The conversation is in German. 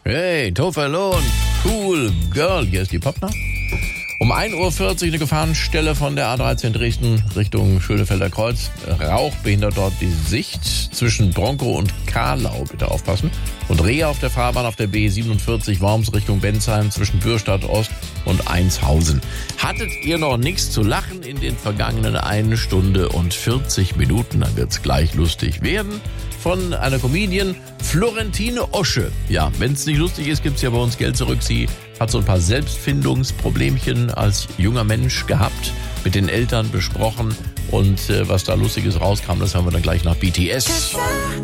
Hey, Tofferlohn, cool girl. Hier ist die Popner. Um 1.40 Uhr eine Gefahrenstelle von der A13 Dresden Richtung Schönefelder Kreuz. Rauch behindert dort die Sicht zwischen Bronkow und Kahlau. Bitte aufpassen. Und Rehe auf der Fahrbahn auf der B47 Worms Richtung Bensheim zwischen Bürstadt Ost und Einshausen. Hattet ihr noch nichts zu lachen in den vergangenen 1 Stunde und 40 Minuten? Dann wird's gleich lustig werden. Von einer Comedian Florentine Osche. Ja, wenn es nicht lustig ist, gibt's ja bei uns Geld zurück. Sie hat so ein paar Selbstfindungsproblemchen als junger Mensch gehabt, mit den Eltern besprochen und was da Lustiges rauskam, das hören wir dann gleich nach BTS.